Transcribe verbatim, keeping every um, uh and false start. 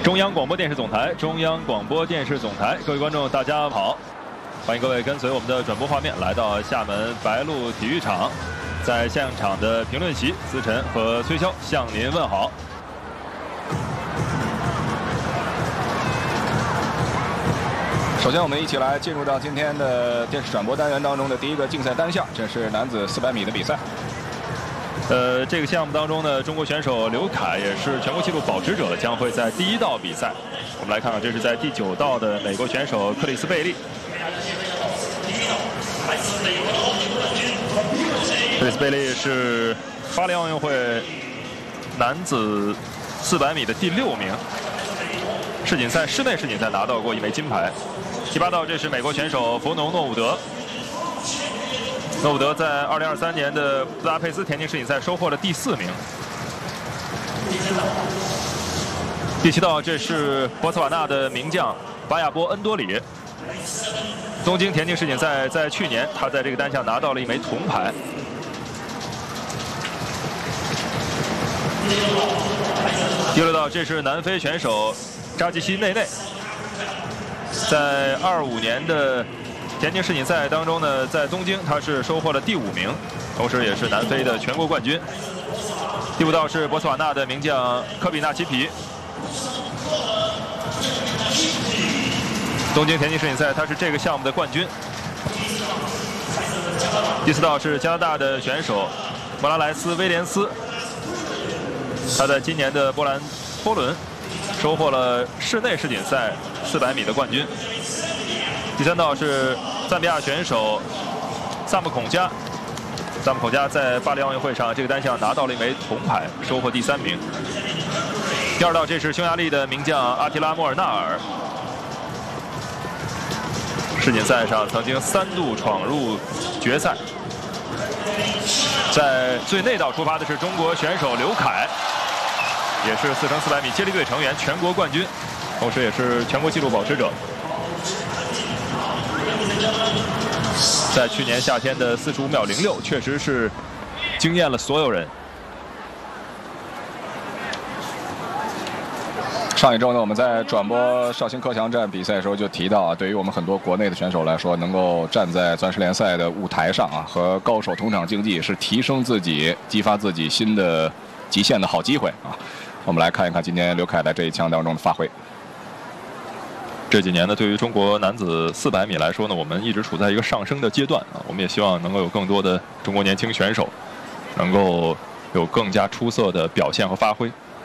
中央广播电视总台，中央广播电视总台，各位观众，大家好，欢迎各位跟随我们的转播画面来到厦门白鹿体育场，在现场的评论席，思晨和崔潇向您问好。 首先，我们一起来进入到今天的电视转播单元当中的第一个竞赛单项，这是男子四百米的比赛。 呃，这个项目当中呢，中国选手刘凯也是全国纪录保持者，将会在第一道比赛。我们来看看，这是在第九道的美国选手克里斯贝利。克里斯贝利是巴黎奥运会男子四百米的第六名，世锦赛室内世锦赛拿到过一枚金牌。第八道，这是美国选手弗农诺伍德。诺伍德在二零二三年的布达佩斯田径世锦赛收获了第四名。第七道，这是博茨瓦纳的名将巴亚波恩多里。东京田径世锦赛在去年，他在这个单项拿到了一枚铜牌。第六道，这是南非选手扎吉西内内，在二五年的田径世锦赛当中呢，在东京他是收获了第五名，同时也是南非的全国冠军。第五道是博茨瓦纳的名将科比纳奇皮，东京田径世锦赛他是这个项目的冠军。第四道是加拿大的选手莫拉莱斯威廉斯，他在今年的波兰波伦收获了室内世锦赛四百米的冠军。第三道是赞比亚选手萨姆孔加，萨姆孔加在巴黎奥运会上这个单项拿到了一枚铜牌，收获第三名。第二道，这是匈牙利的名将阿提拉莫尔纳尔，世锦赛上曾经三度闯入决赛。在最内道出发的是中国选手刘凯，也是四乘四百米接力队成员，全国冠军，同时也是全国纪录保持者。在去年夏天的四十五秒零六，确实是惊艳了所有人。 上一周呢，我们在转播绍兴克强站比赛的时候就提到啊，对于我们很多国内的选手来说，能够站在钻石联赛的舞台上啊，和高手同场竞技，是提升自己、激发自己新的极限的好机会啊。我们来看一看今天刘凯在这一项当中的发挥。 这几年呢，对于中国男子四百米来说呢，我们一直处在一个上升的阶段啊。我们也希望能够有更多的中国年轻选手，能够有更加出色的表现和发挥。